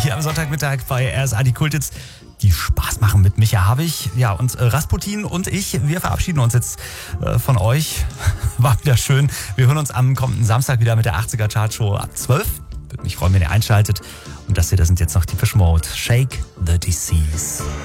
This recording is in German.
hier am Sonntagmittag bei RSA die Kulthits, die Spaß machen mit Micha Habich. Ja, und Rasputin und ich, wir verabschieden uns jetzt von euch. War wieder schön. Wir hören uns am kommenden Samstag wieder mit der 80er Chartshow ab 12. Würde mich freuen, wenn ihr einschaltet. Und das hier, das sind jetzt noch die Depeche Mode. Shake the Disease.